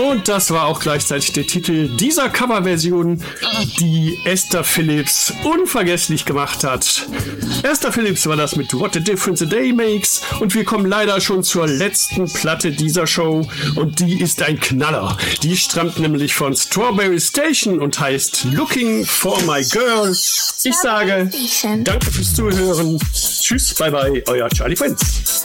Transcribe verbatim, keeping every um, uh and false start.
Und das war auch gleichzeitig der Titel dieser Coverversion, die Esther Phillips unvergesslich gemacht hat. Esther Phillips war das mit What a Difference a Day Makes. Und wir kommen leider schon zur letzten Platte dieser Show. Und die ist ein Knaller. Die stammt nämlich von Strawberry Station und heißt Looking for My Girl. Ich sage danke fürs Zuhören. Tschüss, bye bye, euer Charlie Prinz.